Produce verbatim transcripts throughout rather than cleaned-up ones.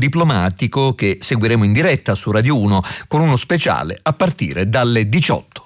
diplomatico che seguiremo in diretta su Radio uno con uno speciale a partire dalle diciotto.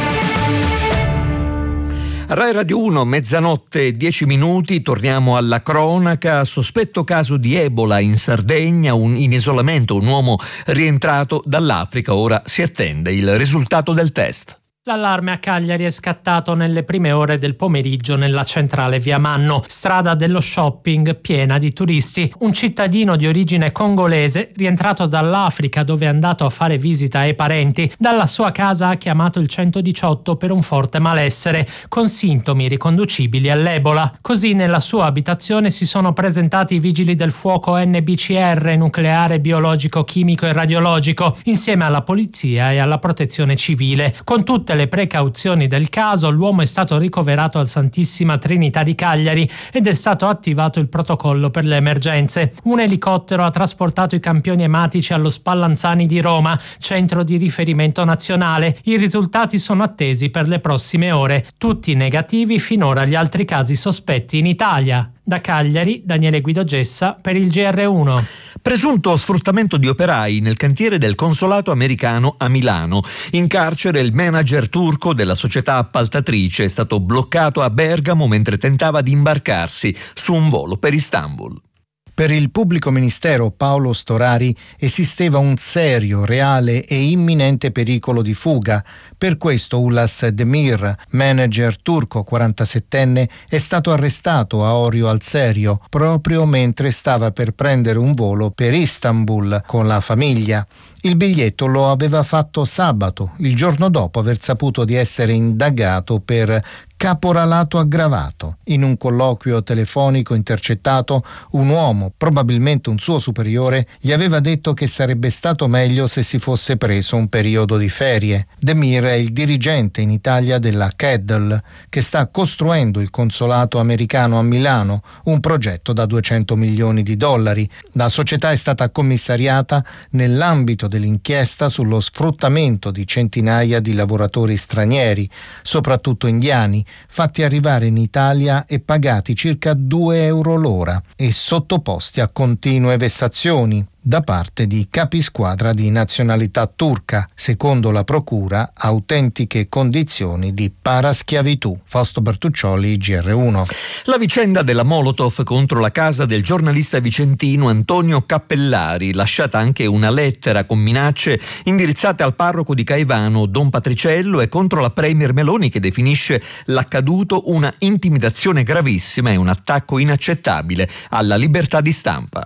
Rai Radio uno, mezzanotte dieci minuti, torniamo alla cronaca. Sospetto caso di Ebola in Sardegna, un, in isolamento un uomo rientrato dall'Africa, ora si attende il risultato del test. L'allarme a Cagliari è scattato nelle prime ore del pomeriggio nella centrale via Manno, strada dello shopping piena di turisti. Un cittadino di origine congolese, rientrato dall'Africa dove è andato a fare visita ai parenti, dalla sua casa ha chiamato il centodiciotto per un forte malessere, con sintomi riconducibili all'Ebola. Così nella sua abitazione si sono presentati i vigili del fuoco N B C R, nucleare, biologico, chimico e radiologico, insieme alla polizia e alla protezione civile. Con tutte le precauzioni del caso, l'uomo è stato ricoverato al Santissima Trinità di Cagliari ed è stato attivato il protocollo per le emergenze. Un elicottero ha trasportato i campioni ematici allo Spallanzani di Roma, centro di riferimento nazionale. I risultati sono attesi per le prossime ore. Tutti negativi finora gli altri casi sospetti in Italia. Da Cagliari, Daniele Guido Gessa per il G R uno. Presunto sfruttamento di operai nel cantiere del consolato americano a Milano. In carcere il manager turco della società appaltatrice è stato bloccato a Bergamo mentre tentava di imbarcarsi su un volo per Istanbul. Per il pubblico ministero Paolo Storari esisteva un serio, reale e imminente pericolo di fuga. Per questo Ulas Demir, manager turco quarantasettenne, è stato arrestato a Orio al Serio proprio mentre stava per prendere un volo per Istanbul con la famiglia. Il biglietto lo aveva fatto sabato, il giorno dopo aver saputo di essere indagato per caporalato aggravato. In un colloquio telefonico intercettato, un uomo, probabilmente un suo superiore, gli aveva detto che sarebbe stato meglio se si fosse preso un periodo di ferie. Demir è il dirigente in Italia della Keddle, che sta costruendo il consolato americano a Milano, un progetto da duecento milioni di dollari. La società è stata commissariata nell'ambito dell'inchiesta sullo sfruttamento di centinaia di lavoratori stranieri, soprattutto indiani, fatti arrivare in Italia e pagati circa due euro l'ora e sottoposti a continue vessazioni da parte di capisquadra di nazionalità turca, secondo la procura autentiche condizioni di paraschiavitù. Fausto Bertuccioli, G R uno. La vicenda della Molotov contro la casa del giornalista vicentino Antonio Cappellari, lasciata anche una lettera con minacce indirizzate al parroco di Caivano Don Patriciello e contro la premier Meloni, che definisce l'accaduto una intimidazione gravissima e un attacco inaccettabile alla libertà di stampa.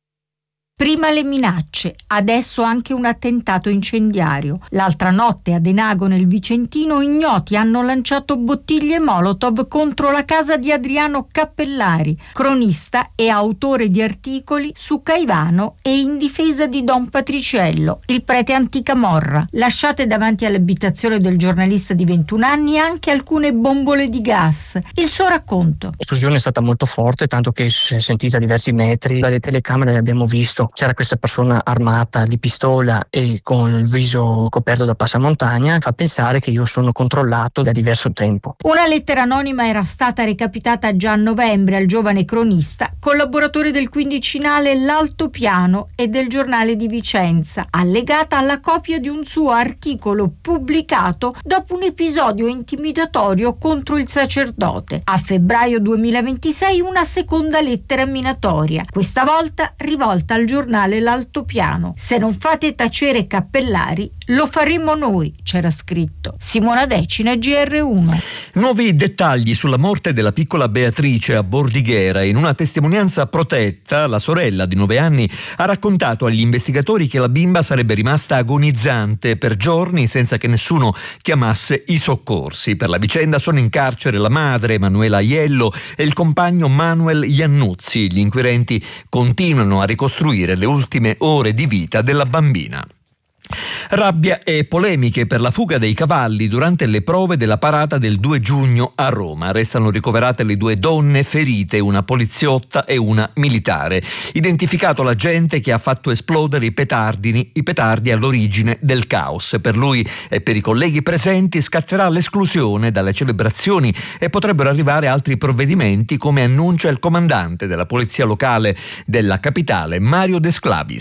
Prima le minacce, adesso anche un attentato incendiario. L'altra notte a Denago nel Vicentino ignoti hanno lanciato bottiglie Molotov contro la casa di Adriano Cappellari, cronista e autore di articoli su Caivano e in difesa di Don Patriciello, il prete anticamorra. Lasciate davanti all'abitazione del giornalista di ventuno anni anche alcune bombole di gas. Il suo racconto. L'esplosione è stata molto forte, tanto che si è sentita a diversi metri. Dalle telecamere abbiamo visto c'era questa persona armata di pistola e con il viso coperto da passamontagna. Fa pensare che io sono controllato da diverso tempo. Una lettera anonima era stata recapitata già a novembre al giovane cronista, collaboratore del quindicinale L'Altopiano e del Giornale di Vicenza, allegata alla copia di un suo articolo pubblicato dopo un episodio intimidatorio contro il sacerdote. A febbraio duemilaventisei una seconda lettera minatoria, questa volta rivolta al giornale L'Altopiano. Se non fate tacere Cappellari, lo faremo noi, c'era scritto. Simona Decina, G R uno. Nuovi dettagli sulla morte della piccola Beatrice a Bordighera. In una testimonianza protetta, la sorella di nove anni ha raccontato agli investigatori che la bimba sarebbe rimasta agonizzante per giorni senza che nessuno chiamasse i soccorsi. Per la vicenda sono in carcere la madre, Emanuela Aiello, e il compagno Manuel Iannuzzi. Gli inquirenti continuano a ricostruire le ultime ore di vita della bambina. Rabbia e polemiche per la fuga dei cavalli durante le prove della parata del due giugno a Roma. Restano ricoverate le due donne ferite, una poliziotta e una militare. Identificato l'agente che ha fatto esplodere i petardini, i petardi all'origine del caos. Per lui e per i colleghi presenti scatterà l'esclusione dalle celebrazioni e potrebbero arrivare altri provvedimenti, come annuncia il comandante della polizia locale della capitale, Mario De Sclavis.